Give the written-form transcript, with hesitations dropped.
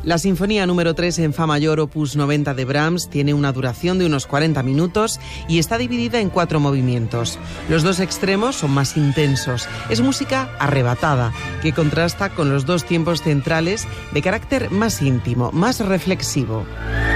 La Sinfonía número 3 en Fa mayor, opus 90 de Brahms, tiene una duración de unos 40 minutos y está dividida en 4 movimientos. Los 2 extremos son más intensos. Es música arrebatada, que contrasta con los 2 tiempos centrales de carácter más íntimo, más reflexivo.